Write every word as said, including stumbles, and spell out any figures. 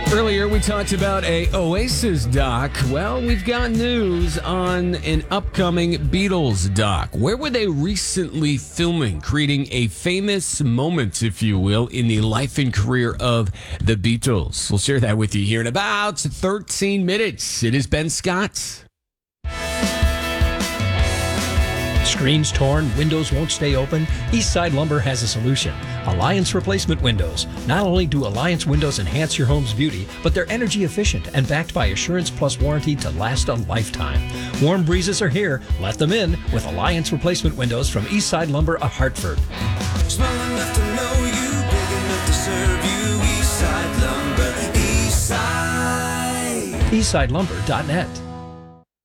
Earlier, we talked about a Oasis doc. Well, we've got news on an upcoming Beatles doc. Where were they recently filming, creating a famous moment, if you will, in the life and career of the Beatles? We'll share that with you here in about thirteen minutes. It is Ben Scott. Screens torn, windows won't stay open? Eastside Lumber has a solution. Alliance Replacement Windows. Not only do Alliance windows enhance your home's beauty, but they're energy efficient and backed by Assurance Plus warranty to last a lifetime. Warm breezes are here. Let them in with Alliance Replacement Windows from Eastside Lumber of Hartford. Small enough to know you, big enough to serve you. Eastside Lumber, Eastside. eastside lumber dot net.